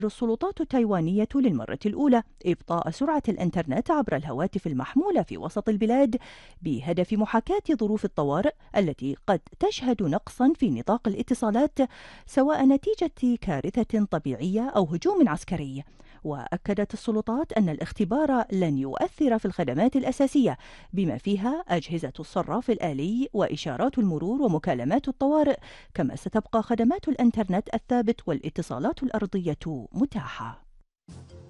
السلطات التايوانية للمرة الأولى إبطاء سرعة الإنترنت عبر الهواتف المحمولة في وسط البلاد بهدف محاكاة ظروف الطوارئ التي قد تشهد نقصا في نطاق الاتصالات، سواء نتيجة كارثة طبيعية أو هجوم عسكري. وأكدت السلطات أن الاختبار لن يؤثر في الخدمات الأساسية بما فيها أجهزة الصراف الآلي وإشارات المرور ومكالمات الطوارئ، كما ستبقى خدمات الإنترنت الثابت والاتصالات الأرضية متاحة.